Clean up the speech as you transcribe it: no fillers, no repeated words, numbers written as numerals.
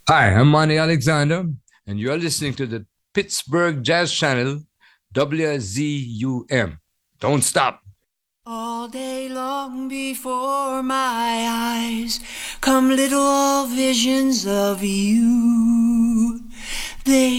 Hi, I'm Monty Alexander, and you're listening to the Pittsburgh Jazz Channel, WZUM. Don't stop. All day long before my eyes come little visions of you. They